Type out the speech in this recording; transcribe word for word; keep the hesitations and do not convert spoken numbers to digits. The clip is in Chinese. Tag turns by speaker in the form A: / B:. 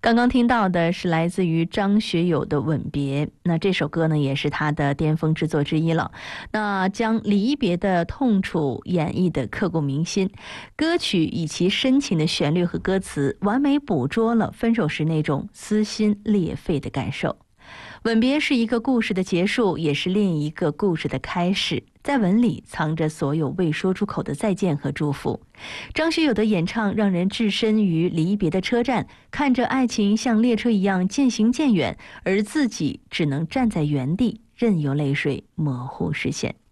A: 刚刚听到的是来自于张学友的《吻别》，那这首歌呢也是他的巅峰之作之一了。那将离别的痛楚演绎的刻骨铭心，歌曲以其深情的旋律和歌词，完美捕捉了分手时那种撕心裂肺的感受。吻别是一个故事的结束，也是另一个故事的开始。在吻里藏着所有未说出口的再见和祝福。张学友的演唱让人置身于离别的车站，看着爱情像列车一样渐行渐远，而自己只能站在原地，任由泪水模糊视线。